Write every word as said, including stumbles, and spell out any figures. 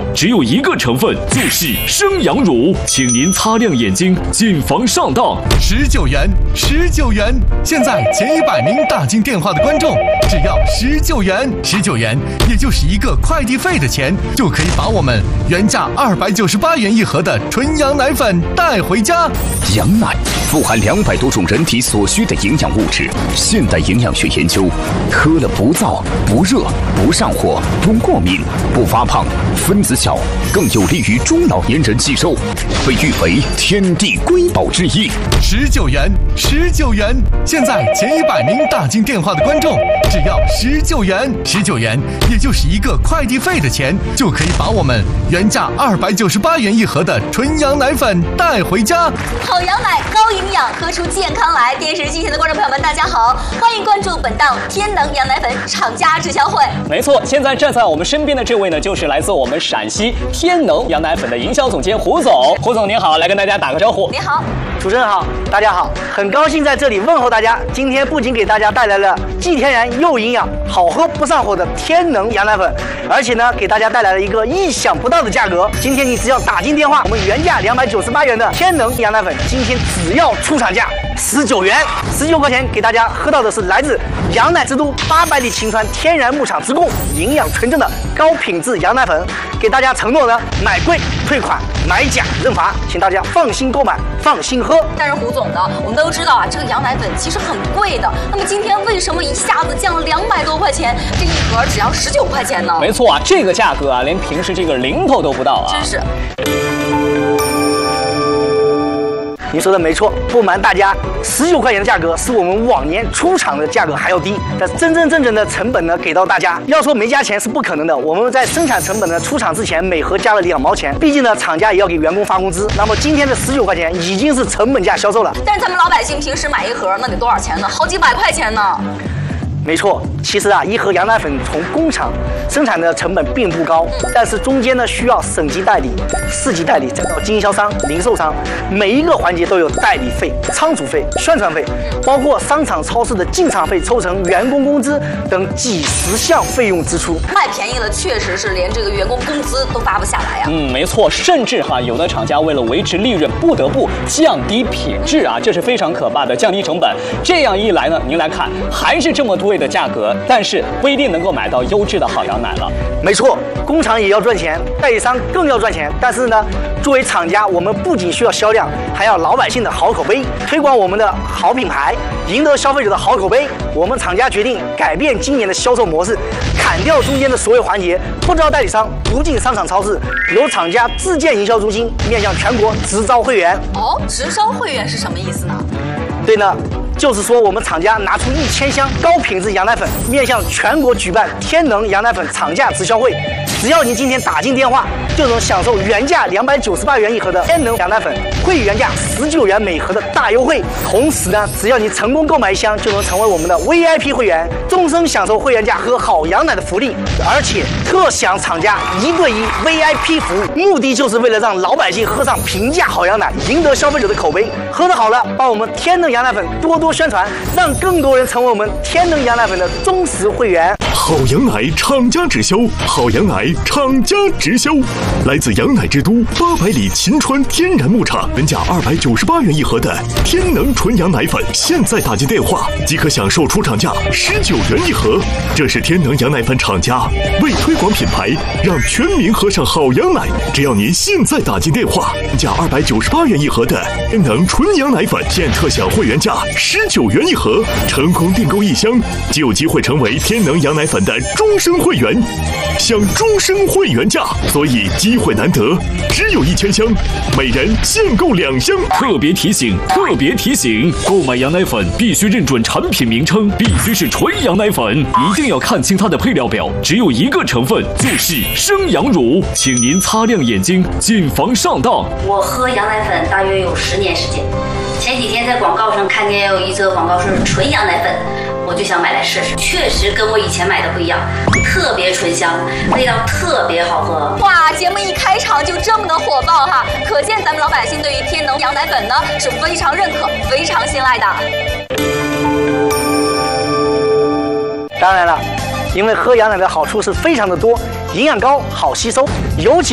只有一个成分，就是生羊乳，请您擦亮眼睛，谨防上当。 十九元，十九元！现在前一百名打进电话的观众，只要十九元，十九元，也就是一个快递费的钱，就可以把我们原价二百九十八元一盒的纯羊奶粉带回家。 羊奶富含两百多种人体所需的营养物质，现代营养学研究，喝了不燥、不热、不上火、不过敏、不发胖，分子小，更有利于中老年人吸收，被誉为天地瑰宝之一。 十九元，十九元！现在前一百名打进电话的观众，只要十九元，十九元，也就是一个快递费的钱，就可以把我们原价二百九十八元一盒的纯羊奶粉带回家。 好羊奶高营养，喝出健康来。电视机前的观众朋友们，大家好，欢迎关注本档天能羊奶粉厂家直销会。 没错，现在站在我们身边的这位呢，就是来自我们陕西天能羊奶粉的营销总监胡总。胡总您好，来跟大家打个招呼。 你好， 主持人好，大家好，很高兴在这里问候大家。今天不仅给大家带来了既天然又营养、好喝不上火的天能羊奶粉，而且呢，给大家带来了一个意想不到的价格。今天你只要打进电话，我们原价两百九十八元的天能羊奶粉，今天只要出厂价十九元，十九块钱给大家喝到的是来自羊奶之都八百里秦川天然牧场直供、营养纯正的高品质羊奶粉。给大家承诺呢，买贵退款，买假认罚，请大家放心购买，放心喝。 但是胡总呢，我们都知道啊，这个羊奶粉其实很贵的。那么今天为什么一下子降了两百多块钱，这一盒只要十九块钱呢？ 没错啊，这个价格啊，连平时这个零头都不到啊！ 真是。 您说的没错，不瞒大家，十九块钱的价格是我们往年出厂的价格还要低，但是真真正正的成本呢给到大家，要说没加钱是不可能的。我们在生产成本呢出厂之前每盒加了两毛钱，毕竟呢厂家也要给员工发工资。那么今天的十九块钱已经是成本价销售了。 但是咱们老百姓平时买一盒那得多少钱呢？好几百块钱呢。 没错，其实啊，一盒羊奶粉从工厂生产的成本并不高，但是中间呢需要省级代理、市级代理，再到经销商、零售商，每一个环节都有代理费、仓储费、宣传费，包括商场、超市的进场费、抽成、员工工资等几十项费用支出。 太便宜了，确实是连这个员工工资都发不下来呀、啊。 嗯，没错，甚至哈，有的厂家为了维持利润，不得不降低品质啊，这是非常可怕的，降低成本。这样一来呢，您来看，还是这么多的价格，但是不一定能够买到优质的好羊奶了。 没错，工厂也要赚钱，代理商更要赚钱。但是呢，作为厂家，我们不仅需要销量，还要老百姓的好口碑，推广我们的好品牌，赢得消费者的好口碑。我们厂家决定改变今年的销售模式，砍掉中间的所有环节，不招代理商，不进商场超市，由厂家自建营销中心，面向全国直招会员。 哦，直招会员是什么意思呢？ 对呢。就是说，我们厂家拿出一千箱高品质羊奶粉，面向全国举办天能羊奶粉厂价直销会。只要您今天打进电话，就能享受原价两百九十八元一盒的天能羊奶粉，会原价十九元每盒的大优惠。同时呢，只要你成功购买一箱，就能成为我们的 V I P 会员，终身享受会员价喝好羊奶的福利，而且特享厂家一对一 V I P 服务。目的就是为了让老百姓喝上平价好羊奶，赢得消费者的口碑。喝得好了，帮我们天能羊奶粉多多宣传，让更多人成为我们天能羊奶粉的忠实会员。 好羊奶厂家直销，好羊奶厂家直销，来自羊奶之都八百里秦川天然牧场，原价二百九十八元一盒的天能纯羊奶粉，现在打进电话即可享受出厂价十九元一盒。这是天能羊奶粉厂家为推广品牌，让全民喝上好羊奶。只要您现在打进电话，原价二百九十八元一盒的天能纯羊奶粉，现特享会员价十九元一盒。成功订购一箱，就有机会成为天能羊奶粉的终身会员，享终身会员价，所以机会难得，只有一千箱，每人限购两箱。特别提醒，特别提醒，购买羊奶粉必须认准产品名称，必须是纯羊奶粉，一定要看清它的配料表，只有一个成分，就是生羊乳，请您擦亮眼睛，谨防上当。 我喝羊奶粉大约有十年时间，前几天在广告上看见有一则广告说是纯羊奶粉，我就想买来试试，确实跟我以前买的不一样，特别醇香，味道特别好喝。 哇，节目一开场就这么的火爆哈，可见咱们老百姓对于天能羊奶粉呢是非常认可、非常信赖的。 当然了，因为喝羊奶的好处是非常的多，营养高，好吸收，尤其